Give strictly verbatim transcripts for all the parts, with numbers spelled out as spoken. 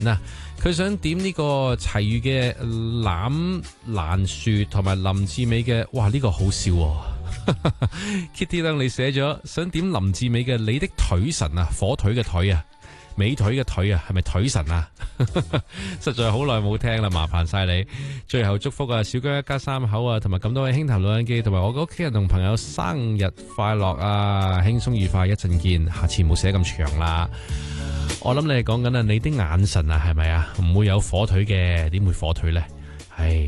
嗱，佢想點呢個齊豫嘅欖蘭樹同埋林志美嘅，哇呢、這個好笑喎、哦、！Kitty 咧，你寫咗想點林志美嘅你的腿神啊，火腿嘅腿啊，美腿嘅腿啊，係咪腿神啊？實在好耐冇聽啦，麻煩晒你。最後祝福啊，小姜一家三口啊，同埋咁多位兄台老人機，同埋我嘅屋企人同朋友生日快樂啊，輕鬆愉快，一陣見，下次唔好寫咁長啦。我諗你係講緊啊，你的眼神啊，係咪啊？唔會有火腿嘅，點會火腿呢？唉，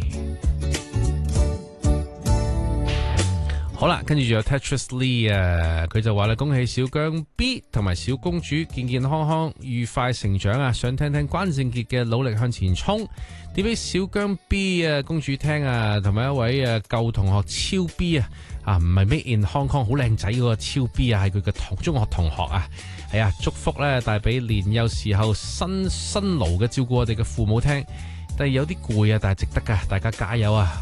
好啦，跟住仲有 Tetris Lee 啊，佢就話咧，恭喜小姜 B 同埋小公主健健康康、愉快成長啊！想聽聽關正傑嘅努力向前衝，點俾小姜 B 啊公主聽啊，同埋一位啊舊同學超 B 啊，啊唔係 Made in Hong Kong 好靚仔嗰個超 B 啊，係佢嘅同中學同學啊。係啊，祝福咧帶俾年幼時候辛辛勞嘅照顧我哋嘅父母聽，但係有啲攰啊，但係值得噶，大家加油啊！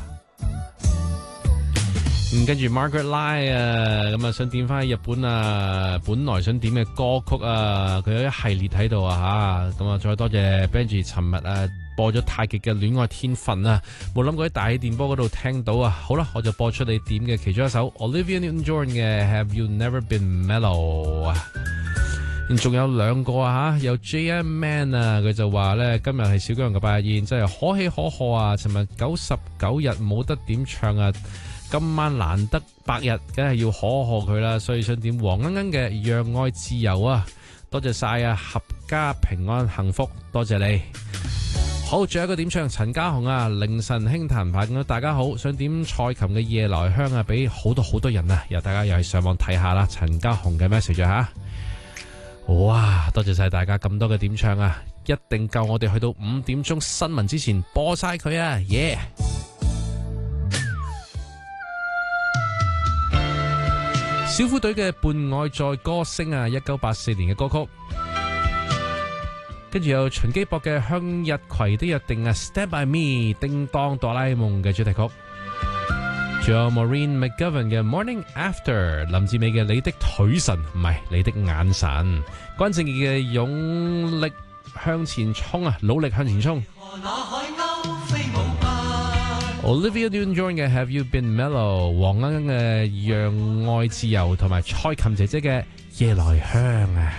嗯，跟住 Margaret Lai 啊，咁啊想點翻日本啊，本來想點嘅歌曲啊，佢有一系列喺度啊吓，咁啊再多謝 Benji 尋日啊播咗太極嘅戀愛天分啊，冇諗過喺大氣電波嗰度聽到啊，好啦，我就播出你點嘅其中一首 Olivia Newton-John 嘅 Have You Never Been Mellow 啊。仲有兩個啊吓，有 J M Man 啊，佢就話咧今日係小姜嘅拜日宴，真係可喜可賀啊！尋日九十九日冇得點唱啊，今晚難得百日，梗係要可賀佢啦，所以想點黃鶯鶯嘅《讓愛自由》啊！多謝晒啊，合家平安幸福，多謝你。好，最後一個點唱陳家雄啊，凌晨輕彈派咁，大家好，想點蔡琴嘅《夜來香》啊，俾好多好多人啊，由大家又係上網睇下啦，陳家雄嘅 message 吓。哇！多謝晒大家咁多嘅點唱啊，一定夠我哋去到五點鐘新聞之前播晒佢啊！耶、yeah！小虎隊嘅《伴愛在歌聲》啊，一九八四年嘅歌曲，跟住有秦基博嘅《向日葵的約定》啊，《Stand by Me》叮當哆啦 A 夢嘅主題曲。仲有 Maureen McGovern 嘅 Morning After， 林志美嘅你的腿神唔係你的眼神，關正傑嘅勇力向前衝啊，努力向前衝。Olivia Newton-John 嘅 Have You Been Mellow， 黃鶯鶯嘅讓愛自由，同埋蔡琴姐姐嘅夜來香啊。